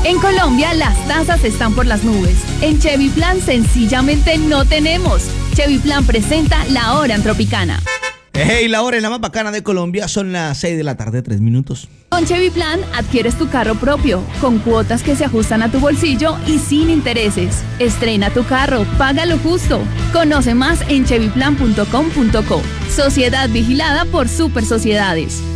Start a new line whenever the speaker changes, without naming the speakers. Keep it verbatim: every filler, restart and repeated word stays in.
En Colombia las tasas están por las nubes. En Chevy Plan sencillamente no tenemos. Chevy Plan presenta La Hora en Tropicana.
Hey, la hora en la más bacana de Colombia son las seis de la tarde, tres minutos.
Con Chevy Plan adquieres tu carro propio, con cuotas que se ajustan a tu bolsillo y sin intereses. Estrena tu carro, paga lo justo. Conoce más en chevy plan punto com punto co. Sociedad vigilada por Super Sociedades.